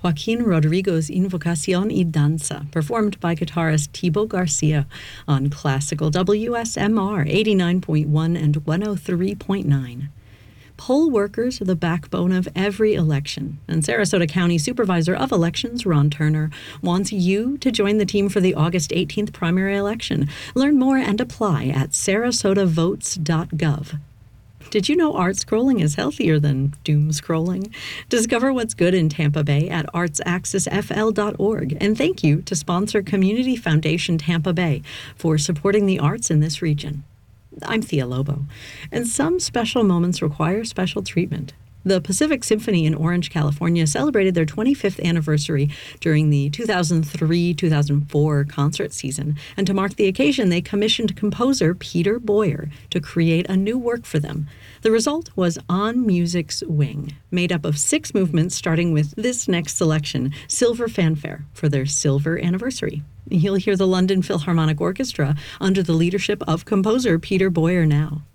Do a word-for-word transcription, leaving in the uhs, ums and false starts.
Joaquin Rodrigo's Invocación y Danza, performed by guitarist Thibaut Garcia on classical W S M R eighty-nine point one and one oh three point nine. Poll workers are the backbone of every election, and Sarasota County Supervisor of Elections Ron Turner wants you to join the team for the August eighteenth primary election. Learn more and apply at sarasota votes dot gov. Did you know art scrolling is healthier than doom scrolling? Discover what's good in Tampa Bay at arts axis f l dot org. And thank you to sponsor Community Foundation Tampa Bay for supporting the arts in this region. I'm Thea Lobo, and some special moments require special treatment. The Pacific Symphony in Orange, California celebrated their twenty-fifth anniversary during the two thousand three two thousand four concert season, and to mark the occasion, they commissioned composer Peter Boyer to create a new work for them. The result was On Music's Wing, made up of six movements starting with this next selection, Silver Fanfare, for their silver anniversary. You'll hear the London Philharmonic Orchestra under the leadership of composer Peter Boyer now.